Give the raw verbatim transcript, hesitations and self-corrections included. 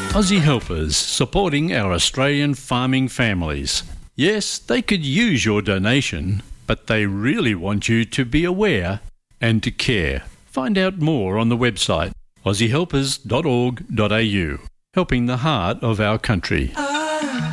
Aussie Helpers, supporting our Australian farming families. Yes, they could use your donation, but they really want you to be aware and to care. Find out more on the website aussie helpers dot org dot a u, helping the heart of our country.